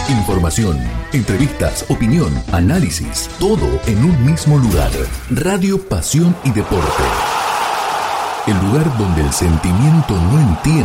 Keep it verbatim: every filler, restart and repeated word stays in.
Información, entrevistas, opinión, análisis, todo en un mismo lugar. Radio Pasión y Deporte. El lugar donde el sentimiento no entiende